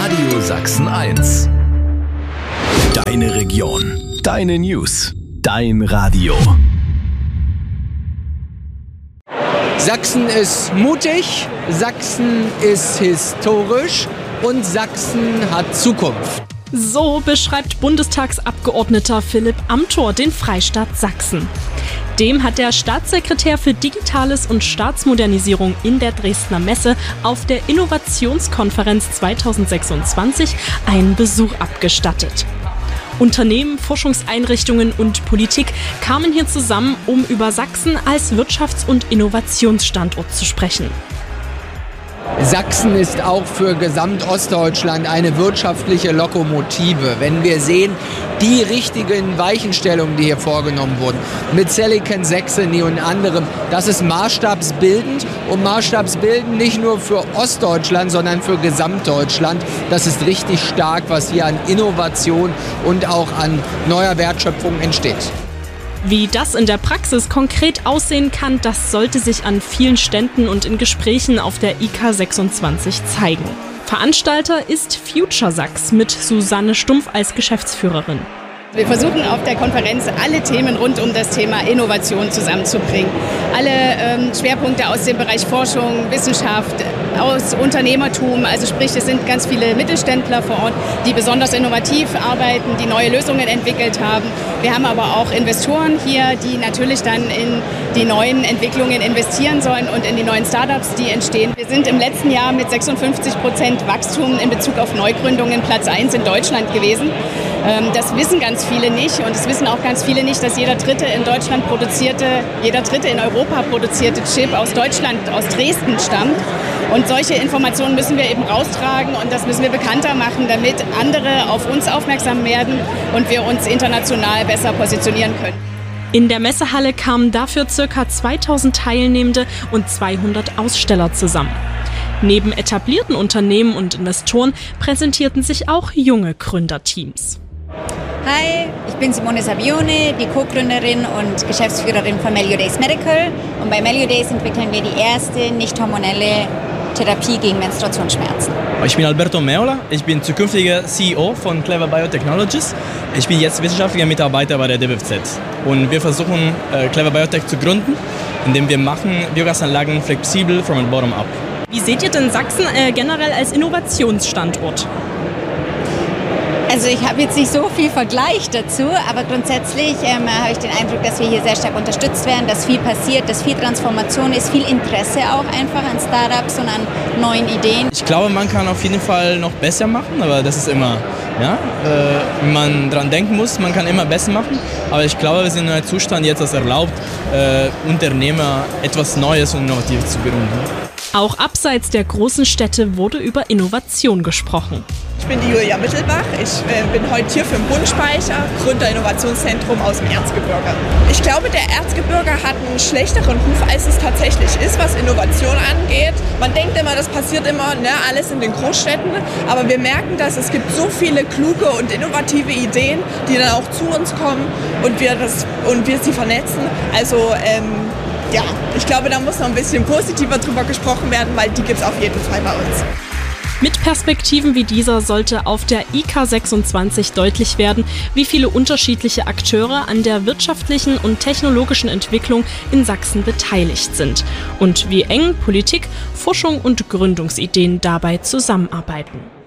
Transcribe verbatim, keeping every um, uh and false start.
Radio Sachsen eins. Deine Region, deine News, dein Radio. Sachsen ist mutig, Sachsen ist historisch und Sachsen hat Zukunft. So beschreibt Bundestagsabgeordneter Philipp Amthor den Freistaat Sachsen. Dem hat der Staatssekretär für Digitales und Staatsmodernisierung in der Dresdner Messe auf der Innovationskonferenz zweitausendsechsundzwanzig einen Besuch abgestattet. Unternehmen, Forschungseinrichtungen und Politik kamen hier zusammen, um über Sachsen als Wirtschafts- und Innovationsstandort zu sprechen. Sachsen ist auch für Gesamtostdeutschland eine wirtschaftliche Lokomotive. Wenn wir sehen, die richtigen Weichenstellungen, die hier vorgenommen wurden, mit Silicon Saxony und anderem, das ist maßstabsbildend und maßstabsbildend nicht nur für Ostdeutschland, sondern für Gesamtdeutschland. Das ist richtig stark, was hier an Innovation und auch an neuer Wertschöpfung entsteht. Wie das in der Praxis konkret aussehen kann, das sollte sich an vielen Ständen und in Gesprächen auf der I K sechsundzwanzig zeigen. Veranstalter ist Future Sachs mit Susanne Stumpf als Geschäftsführerin. Wir versuchen auf der Konferenz alle Themen rund um das Thema Innovation zusammenzubringen. Alle ähm, Schwerpunkte aus dem Bereich Forschung, Wissenschaft, aus Unternehmertum, also sprich, es sind ganz viele Mittelständler vor Ort, die besonders innovativ arbeiten, die neue Lösungen entwickelt haben. Wir haben aber auch Investoren hier, die natürlich dann in die neuen Entwicklungen investieren sollen und in die neuen Startups, die entstehen. Wir sind im letzten Jahr mit sechsundfünfzig Prozent Wachstum in Bezug auf Neugründungen Platz eins in Deutschland gewesen. Das wissen ganz viele nicht und es wissen auch ganz viele nicht, dass jeder dritte in Deutschland produzierte, jeder dritte in Europa produzierte Chip aus Deutschland, aus Dresden stammt. Und solche Informationen müssen wir eben raustragen und das müssen wir bekannter machen, damit andere auf uns aufmerksam werden und wir uns international besser positionieren können. In der Messehalle kamen dafür ca. zweitausend Teilnehmende und zweihundert Aussteller zusammen. Neben etablierten Unternehmen und Investoren präsentierten sich auch junge Gründerteams. Hi, ich bin Simone Savione, die Co-Gründerin und Geschäftsführerin von Meliodays Medical. Und bei Meliodays entwickeln wir die erste nicht hormonelle Therapie gegen Menstruationsschmerzen. Ich bin Alberto Meola, ich bin zukünftiger C E O von Clever Biotechnologies. Ich bin jetzt wissenschaftlicher Mitarbeiter bei der D B F Z. Und wir versuchen, Clever Biotech zu gründen, indem wir machen Biogasanlagen flexibel from bottom up. Wie seht ihr denn Sachsen äh, generell als Innovationsstandort? Also ich habe jetzt nicht so viel Vergleich dazu, aber grundsätzlich ähm, habe ich den Eindruck, dass wir hier sehr stark unterstützt werden, dass viel passiert, dass viel Transformation ist, viel Interesse auch einfach an Startups und an neuen Ideen. Ich glaube, man kann auf jeden Fall noch besser machen, aber das ist immer, ja, äh, wenn man dran denken muss, man kann immer besser machen. Aber ich glaube, wir sind in einem Zustand jetzt, das erlaubt, äh, Unternehmer etwas Neues und Innovatives zu gründen. Auch abseits der großen Städte wurde über Innovation gesprochen. Ich bin die Julia Mittelbach, ich äh, bin heute hier für den Bundspeicher, Gründer Innovationszentrum aus dem Erzgebirge. Ich glaube, der Erzgebirge hat einen schlechteren Ruf, als es tatsächlich ist, was Innovation angeht. Man denkt immer, das passiert immer, ne, alles in den Großstädten, aber wir merken, dass es gibt so viele kluge und innovative Ideen, die dann auch zu uns kommen und wir, das, und wir sie vernetzen. Also ähm, ja, ich glaube, da muss noch ein bisschen positiver drüber gesprochen werden, weil die gibt es auf jeden Fall bei uns. Mit Perspektiven wie dieser sollte auf der I K sechsundzwanzig deutlich werden, wie viele unterschiedliche Akteure an der wirtschaftlichen und technologischen Entwicklung in Sachsen beteiligt sind und wie eng Politik, Forschung und Gründungsideen dabei zusammenarbeiten.